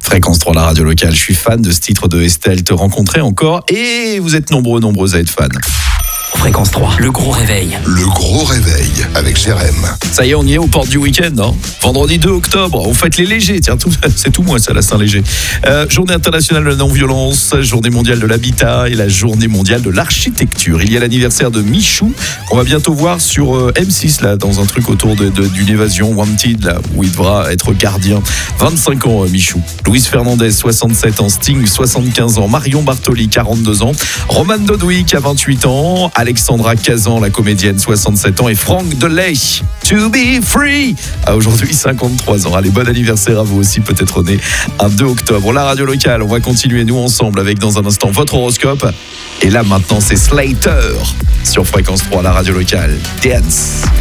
Fréquence 3, la radio locale. Je suis fan de ce titre de Estelle, Te rencontrer encore. Et vous êtes nombreuses à être fans. Fréquence 3, le gros réveil. Le gros réveil avec Jérém. Ça y est, on y est aux portes du week-end, hein. Vendredi 2 octobre, on fête les légers. Tiens, c'est tout moi ça, la Saint-Léger. Journée internationale de la non-violence, journée mondiale de l'habitat et la journée mondiale de l'architecture. Il y a l'anniversaire de Michou, qu'on va bientôt voir sur M6, là, dans un truc autour d'une évasion Wanted, là, où il devra être gardien. 25 ans, Michou. Louise Fernandez, 67 ans. Sting, 75 ans. Marion Bartoli, 42 ans. Roman Dodwick, à 28 ans. Alexandra Kazan, la comédienne, 67 ans. Et Franck Delay, To Be Free, a aujourd'hui 53 ans. Allez, bon anniversaire à vous aussi, peut-être né un 2 octobre. La radio locale, on va continuer, nous, ensemble, avec dans un instant votre horoscope. Et là, maintenant, c'est Slater sur Fréquence 3, la radio locale. Dance.